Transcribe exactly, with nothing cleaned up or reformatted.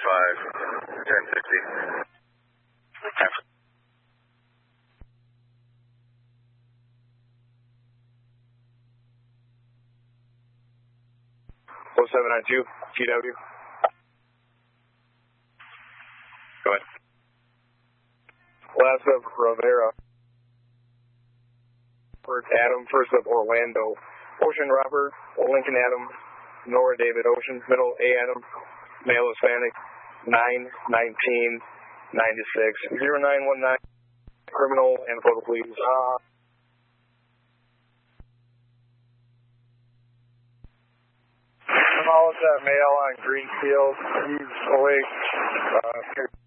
five, ten fifty. oh seven nine two, T W. Go ahead. Last of Rivera. First Adam, first of Orlando. Ocean Robert, Lincoln Adam, Nora David Ocean, middle A Adam, male Hispanic, nine nineteen ninety-six, zero nine one nine, criminal and photo please. Uh, I'm all with that male on Greenfield. He's awake. Uh,